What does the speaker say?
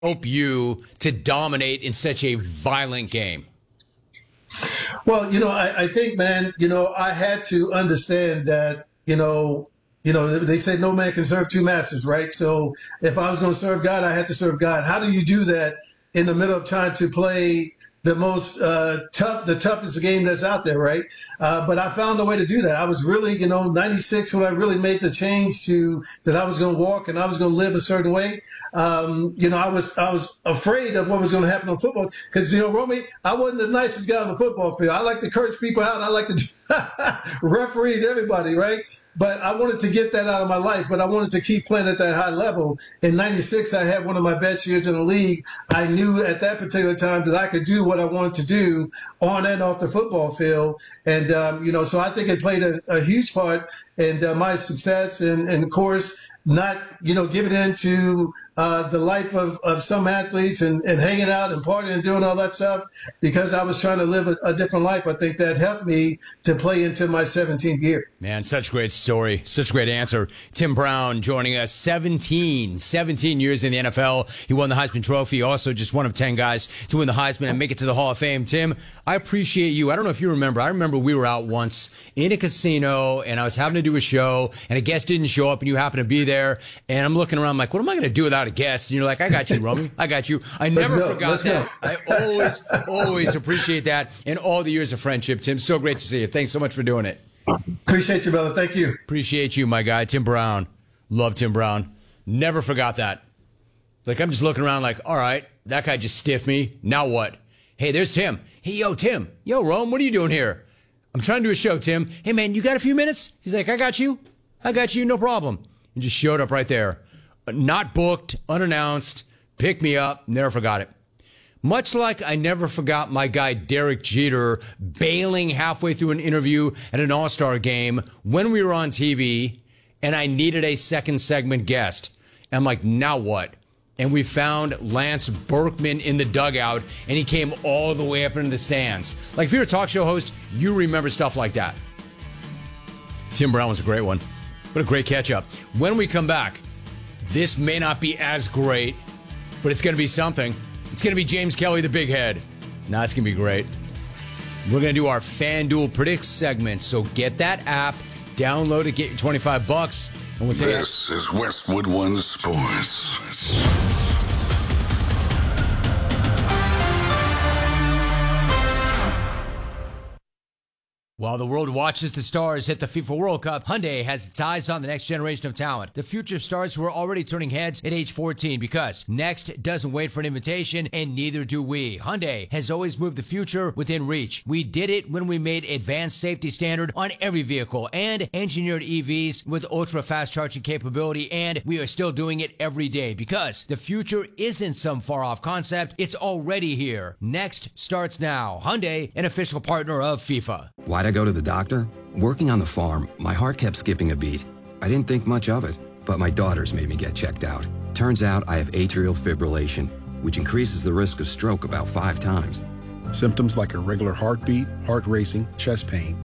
help you to dominate in such a violent game? Well, I think, man, I had to understand that, they say no man can serve two masters, right? So if I was going to serve God, I had to serve God. How do you do that in the middle of trying to play the most the toughest game that's out there, right? But I found a way to do that. I was really, 96 when I really made the change to that I was going to walk and I was going to live a certain way. I was afraid of what was going to happen on football because, Romy, I wasn't the nicest guy on the football field. I like to curse people out. I like to referees, everybody, right? But I wanted to get that out of my life, but I wanted to keep playing at that high level. In 96, I had one of my best years in the league. I knew at that particular time that I could do what I wanted to do on and off the football field. And, so I think it played a huge part in my success and of course, not, giving in to the life of some athletes and hanging out and partying and doing all that stuff because I was trying to live a different life. I think that helped me to play into my 17th year. Man, such a great story. Such a great answer. Tim Brown joining us, 17 years in the NFL. He won the Heisman Trophy, also just one of 10 guys to win the Heisman and make it to the Hall of Fame. Tim, I appreciate you. I don't know if you remember. I remember we were out once in a casino and I was having to do a show and a guest didn't show up and you happened to be there. And I'm looking around like, what am I going to do without a guest? And you're like, I got you, Romy. I got you. I never forgot that. I always appreciate that in all the years of friendship, Tim. So great to see you. Thanks so much for doing it. Appreciate you, brother. Thank you. Appreciate you, my guy. Tim Brown. Love Tim Brown. Never forgot that. Like, I'm just looking around like, all right, that guy just stiffed me. Now what? Hey, there's Tim. Hey, yo, Tim. Yo, Rome, what are you doing here? I'm trying to do a show, Tim. Hey, man, you got a few minutes? He's like, I got you. No problem. And just showed up right there. Not booked, unannounced, picked me up, never forgot it. Much like I never forgot my guy Derek Jeter bailing halfway through an interview at an All-Star game when we were on TV and I needed a second segment guest. I'm like, now what? And we found Lance Berkman in the dugout and he came all the way up into the stands. Like if you're a talk show host, you remember stuff like that. Tim Brown was a great one. What a great catch-up. When we come back, this may not be as great, but it's going to be something. It's going to be James Kelly, the big head. Nah, it's going to be great. We're going to do our FanDuel Predicts segment, so get that app, download it, get your $25, and we'll take it. This is Westwood One Sports. While the world watches the stars hit the FIFA World Cup, Hyundai has its eyes on the next generation of talent. The future stars who are already turning heads at age 14 because next doesn't wait for an invitation and neither do we. Hyundai has always moved the future within reach. We did it when we made advanced safety standard on every vehicle and engineered EVs with ultra fast charging capability, and we are still doing it every day because the future isn't some far off concept. It's already here. Next starts now. Hyundai, an official partner of FIFA. Why'd I go to the doctor? Working on the farm, my heart kept skipping a beat. I didn't think much of it, but my daughters made me get checked out. Turns out I have atrial fibrillation, which increases the risk of stroke about 5 times. Symptoms like irregular heartbeat, heart racing, chest pain,